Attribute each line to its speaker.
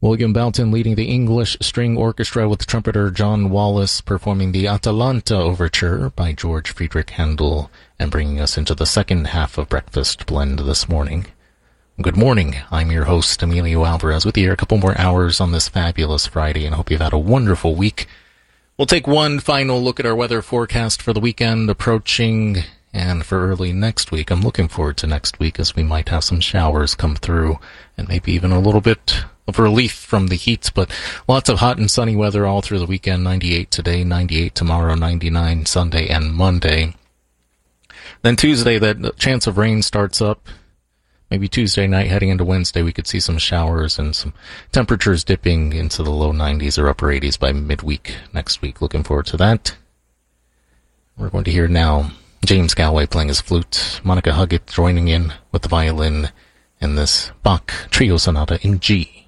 Speaker 1: William Belton leading the English String Orchestra with trumpeter John Wallace performing the Atalanta Overture by George Friedrich Handel and bringing us into the second half of Breakfast Blend this morning. Good morning. I'm your host, Emilio Alvarez, with you a couple more hours on this fabulous Friday, and hope you've had a wonderful week. We'll take one final look at our weather forecast for the weekend approaching, and for early next week. I'm looking forward to next week as we might have some showers come through, and maybe even a little bit of relief from the heat, but lots of hot and sunny weather all through the weekend. 98 today, 98 tomorrow, 99 Sunday and Monday. Then Tuesday, that chance of rain starts up. Maybe Tuesday night heading into Wednesday, we could see some showers and some temperatures dipping into the low 90s or upper 80s by midweek next week. Looking forward to that. We're going to hear now James Galway playing his flute, Monica Huggett joining in with the violin in this Bach Trio Sonata in G.